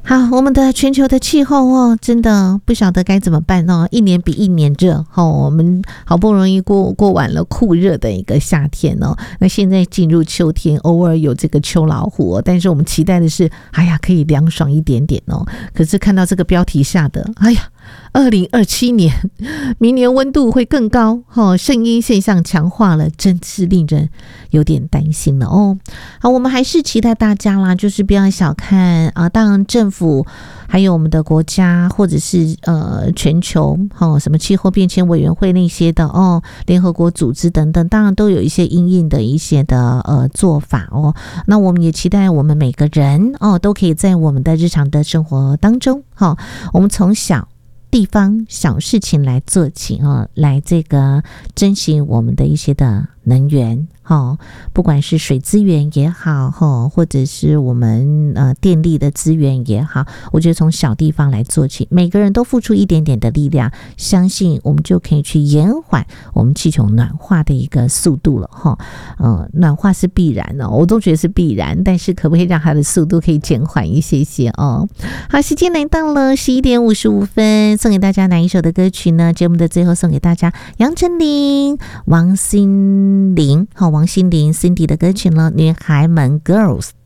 好，我们的全球的气候哦，真的不晓得该怎么办哦，一年比一年热哦。我们好不容易过完了酷热的一个夏天哦，那现在进入秋天，偶尔有这个秋老虎哦，但是我们期待的是，哎呀，可以凉爽一点点哦。可是看到这个标题下的，哎呀，2027年，明年温度会更高哦，圣婴现象强化了，真是令人有点担心了哦。好，我们还是期待大家啦，就是不要小看啊，当然政府还有我们的国家或者是全球什么气候变迁委员会那些的哦，联合国组织等等，当然都有一些因应的一些的做法哦。那我们也期待我们每个人哦，都可以在我们的日常的生活当中我们从小地方小事情来做起来这个珍惜我们的一些的能源不管是水资源也好或者是我们电力的资源也好，我觉得从小地方来做起，每个人都付出一点点的力量，相信我们就可以去延缓我们气球暖化的一个速度了暖化是必然我都觉得是必然，但是可不可以让它的速度可以减缓一些些好，时间来到了11点55分，送给大家哪一首的歌曲呢？节目的最后送给大家杨丞琳、王心凌Cindy 的歌曲了，女孩们 Girls。